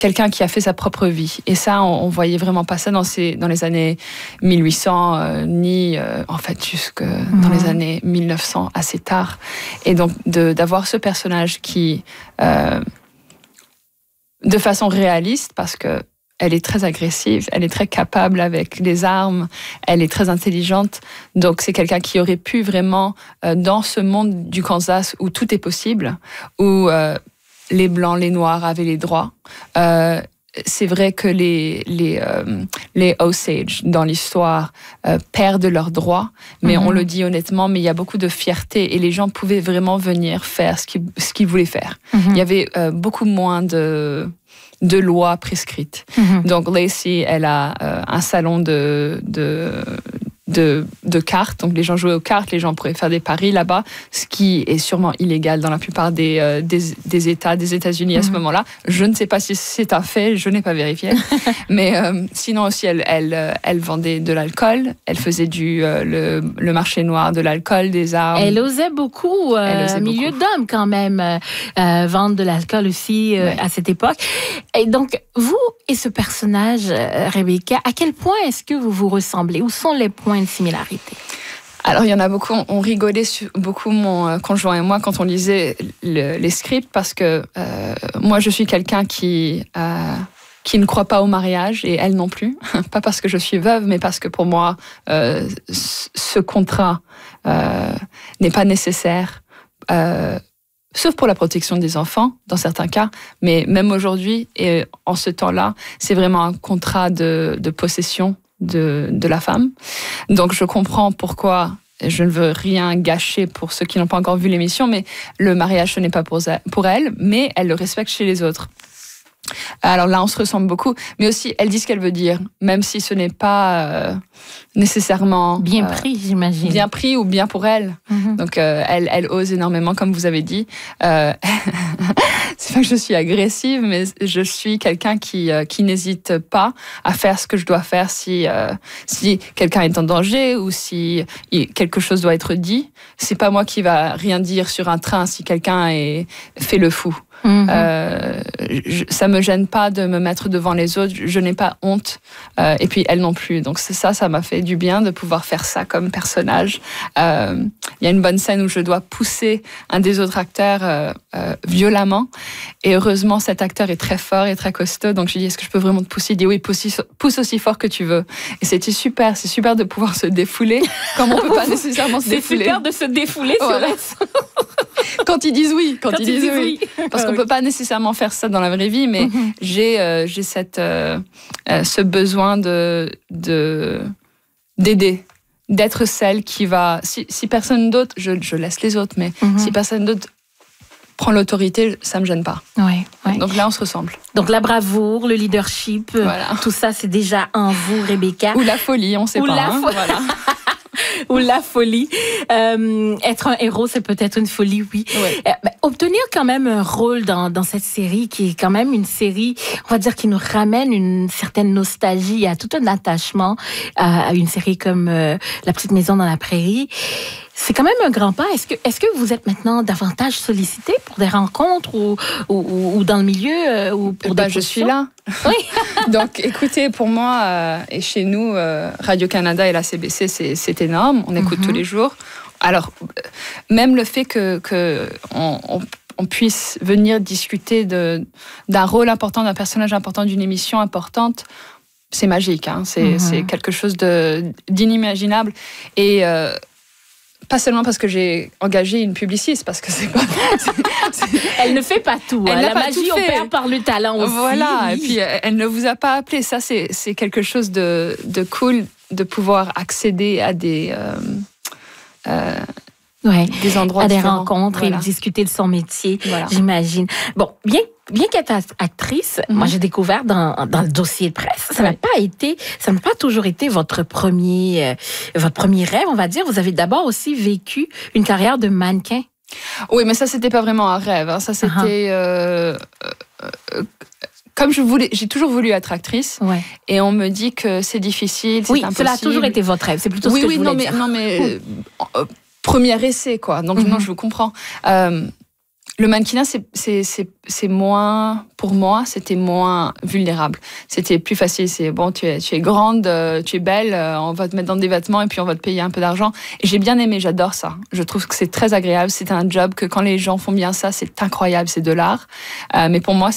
quelqu'un qui a fait sa propre vie. Et ça, on voyait vraiment pas ça dans les années 1800, ni en fait jusque dans les années 1900, assez tard. Et donc d'avoir ce personnage qui, de façon réaliste, parce que elle est très agressive, elle est très capable avec les armes, elle est très intelligente. Donc, c'est quelqu'un qui aurait pu vraiment, dans ce monde du Kansas où tout est possible, où les Blancs, les Noirs avaient les droits. C'est vrai que les Osage, dans l'histoire, perdent leurs droits, mais on le dit honnêtement, mais il y a beaucoup de fierté et les gens pouvaient vraiment venir faire ce qu'ils voulaient faire. Il y avait beaucoup moins de lois prescrites. Donc Lacey, elle a un salon de cartes, donc les gens jouaient aux cartes, les gens pourraient faire des paris là-bas, ce qui est sûrement illégal dans la plupart des États des États-Unis à ce moment-là. Je ne sais pas si c'est un fait, je n'ai pas vérifié. Mais sinon aussi, elle vendait de l'alcool, elle faisait le marché noir de l'alcool, des armes. Elle osait beaucoup, milieu d'hommes quand même, vendre de l'alcool aussi à cette époque. Et donc, vous et ce personnage, Rebecca, à quel point est-ce que vous vous ressemblez? Où sont les points de similarité? Alors, il y en a beaucoup. On rigolait beaucoup, mon conjoint et moi, quand on lisait les scripts, parce que moi, je suis quelqu'un qui ne croit pas au mariage, et elle non plus. Pas parce que je suis veuve, mais parce que pour moi, ce contrat n'est pas nécessaire. Sauf pour la protection des enfants, dans certains cas. Mais même aujourd'hui, et en ce temps-là, c'est vraiment un contrat de possession de la femme. Donc, je comprends pourquoi, je ne veux rien gâcher pour ceux qui n'ont pas encore vu l'émission, mais le mariage, ce n'est pas pour elle, mais elle le respecte chez les autres. Alors là, on se ressemble beaucoup, mais aussi, elle dit ce qu'elle veut dire, même si ce n'est pas nécessairement... Bien pris, j'imagine. Bien pris ou bien pour elle. Donc, elle ose énormément, comme vous avez dit. C'est pas que je suis agressive, mais je suis quelqu'un qui n'hésite pas à faire ce que je dois faire si quelqu'un est en danger ou si quelque chose doit être dit. C'est pas moi qui va rien dire sur un train si quelqu'un fait le fou. Ça me gêne pas de me mettre devant les autres, je n'ai pas honte, et puis elle non plus. Donc ça m'a fait du bien de pouvoir faire ça comme personnage. Il y a une bonne scène où je dois pousser un des autres acteurs violemment, et heureusement cet acteur est très fort et très costaud, donc je lui dis, est-ce que je peux vraiment te pousser? Il dit oui, pousse aussi fort que tu veux. Et c'était super, c'est super de pouvoir se défouler comme on peut pas nécessairement se défouler. C'est super de se défouler voilà. Quand ils disent oui, quand ils disent oui. Parce qu'on peut pas nécessairement faire ça dans la vraie vie, mais j'ai ce besoin d'aider, d'être celle qui va... Si personne d'autre, je laisse les autres, mais si personne d'autre prend l'autorité, ça me gêne pas. Ouais. Donc là, on se ressemble. Donc la bravoure, le leadership, tout ça, c'est déjà en vous, Rebecca. Ou la folie, on sait pas. Voilà. Ou la folie. Être un héros, c'est peut-être une folie, oui. Obtenir quand même un rôle dans cette série, qui est quand même une série, on va dire, qui nous ramène une certaine nostalgie, à tout un attachement à une série comme La Petite Maison dans la Prairie. C'est quand même un grand pas. Est-ce que vous êtes maintenant davantage sollicité pour des rencontres ou dans le milieu ou pour des je suis là. Oui. Donc, écoutez, pour moi et chez nous, Radio-Canada et la CBC, c'est énorme. On écoute tous les jours. Alors, même le fait qu'on puisse venir discuter d'un rôle important, d'un personnage important, d'une émission importante, c'est magique. Hein. C'est quelque chose d'inimaginable. Et... pas seulement parce que j'ai engagé une publiciste, parce que c'est pas... Elle ne fait pas tout. La magie opère par le talent aussi. Voilà, oui. Et puis elle ne vous a pas appelé. Ça, c'est quelque chose de cool, de pouvoir accéder à des endroits à des différents. Rencontres et discuter de son métier, j'imagine. Bon, bien qu'être actrice, moi j'ai découvert dans le dossier de presse, ça n'a pas toujours été votre premier rêve, on va dire. Vous avez d'abord aussi vécu une carrière de mannequin. Oui, mais ça c'était pas vraiment un rêve. Hein. Ça c'était comme j'ai toujours voulu être actrice, et on me dit que c'est difficile, c'est impossible. Cela a toujours été votre rêve. C'est plutôt ce que je voulais dire. Non mais premier essai, quoi. Donc non, je vous comprends. le mannequinat, c'est moins, pour moi, c'était moins vulnérable. C'était plus facile. C'est bon, tu es grande, tu es belle, on va te mettre dans des vêtements et puis on va te payer un peu d'argent. Et j'ai bien aimé, j'adore ça. Je trouve que c'est très agréable. C'est un job que quand les gens font bien ça, c'est incroyable, c'est de l'art. Mais pour moi,